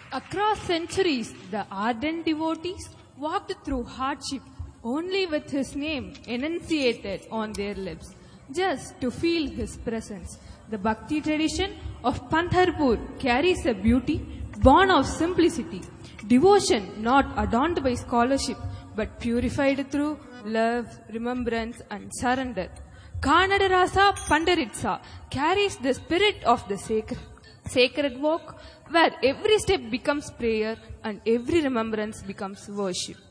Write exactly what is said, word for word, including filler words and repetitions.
Across centuries, the ardent devotees walked through hardship only with his name enunciated on their lips, just to feel his presence. The Bhakti tradition of Pandharpur carries a beauty born of simplicity, devotion not adorned by scholarship but purified through love, remembrance and surrender. Kanadarasa Pandaritsa carries the spirit of the sacred, sacred walk where every step becomes prayer and every remembrance becomes worship.